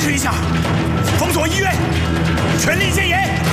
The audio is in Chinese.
陛下，封锁医院，全力戒严。